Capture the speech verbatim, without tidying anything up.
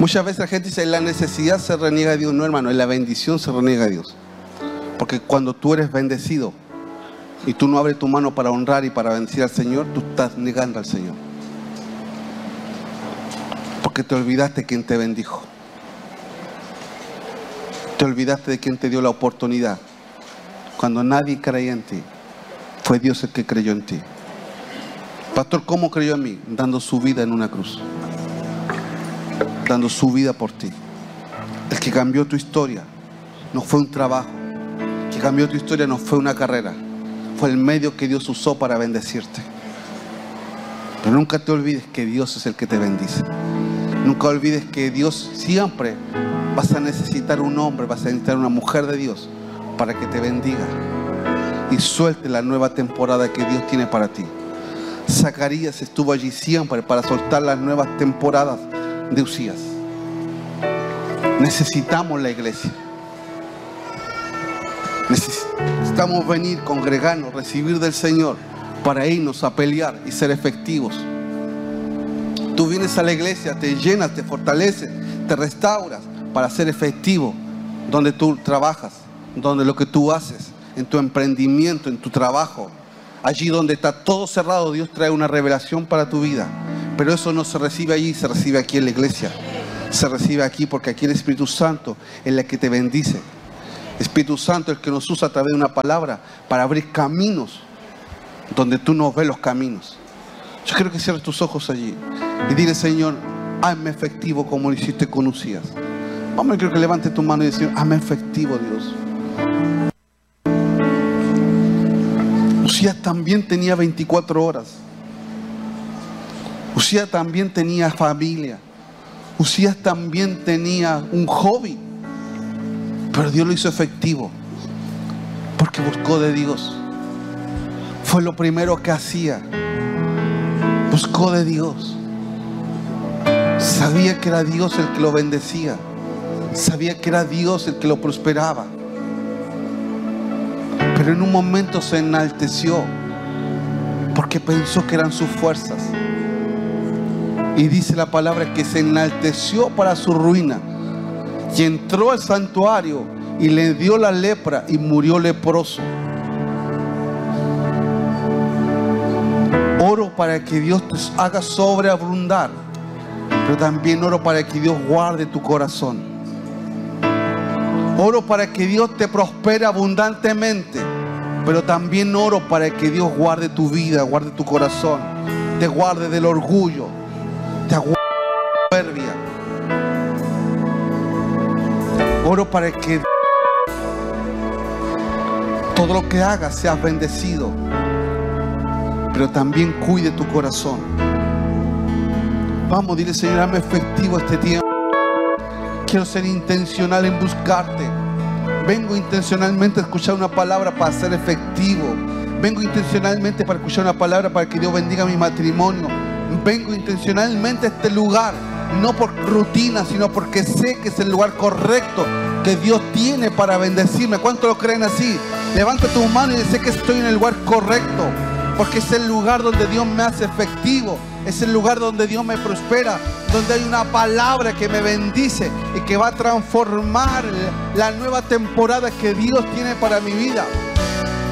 Muchas veces la gente dice, en la necesidad se reniega a Dios. No, hermano, en la bendición se reniega a Dios. Porque cuando tú eres bendecido y tú no abres tu mano para honrar y para bendecir al Señor, tú estás negando al Señor. Porque te olvidaste de quien te bendijo. Te olvidaste de quien te dio la oportunidad. Cuando nadie creía en ti, fue Dios el que creyó en ti. Pastor, ¿cómo creyó en mí? Dando su vida en una cruz. Dando su vida por ti. El que cambió tu historia no fue un trabajo. El que cambió tu historia no fue una carrera. Fue el medio que Dios usó para bendecirte. Pero nunca te olvides que Dios es el que te bendice. Nunca olvides que Dios siempre vas a necesitar un hombre, vas a necesitar una mujer de Dios para que te bendiga y suelte la nueva temporada que Dios tiene para ti. Zacarías estuvo allí siempre para soltar las nuevas temporadas de Usías. Necesitamos la iglesia. Necesitamos venir, congregarnos, recibir del Señor para irnos a pelear y ser efectivos. Tú vienes a la iglesia, te llenas, te fortaleces, te restauras para ser efectivo donde tú trabajas, donde lo que tú haces, en tu emprendimiento, en tu trabajo. Allí donde está todo cerrado, Dios trae una revelación para tu vida. Pero eso no se recibe allí, se recibe aquí en la iglesia. Se recibe aquí porque aquí el Espíritu Santo es el que te bendice. Espíritu Santo es el que nos usa a través de una palabra para abrir caminos donde tú no ves los caminos. Yo quiero que cierres tus ojos allí y dile, Señor, hazme efectivo como lo hiciste con Usías. Vamos, quiero que levante tu mano y diga, Señor, hazme efectivo, Dios. Usías también tenía veinticuatro horas. Usías también tenía familia. Usías también tenía un hobby. Pero Dios lo hizo efectivo porque buscó de Dios. Fue lo primero que hacía. Buscó de Dios. Sabía que era Dios el que lo bendecía. Sabía que era Dios el que lo prosperaba. Pero en un momento se enalteció porque pensó que eran sus fuerzas. Y dice la palabra que se enalteció para su ruina. Y entró al santuario y le dio la lepra y murió leproso. Oro para que Dios te haga sobreabundar, pero también oro para que Dios guarde tu corazón. Oro para que Dios te prospere abundantemente, pero también oro para que Dios guarde tu vida, guarde tu corazón, te guarde del orgullo, te guarde de la soberbia. Oro para que todo lo que hagas seas bendecido, pero también cuide tu corazón. Vamos, dile, Señor, hazme efectivo este tiempo. Quiero ser intencional en buscarte. Vengo intencionalmente a escuchar una palabra para ser efectivo. Vengo intencionalmente para escuchar una palabra para que Dios bendiga mi matrimonio. Vengo intencionalmente a este lugar, no por rutina, sino porque sé que es el lugar correcto que Dios tiene para bendecirme. ¿Cuántos lo creen así? Levanta tu mano y dice que estoy en el lugar correcto, porque es el lugar donde Dios me hace efectivo. Es el lugar donde Dios me prospera, donde hay una palabra que me bendice y que va a transformar la nueva temporada que Dios tiene para mi vida.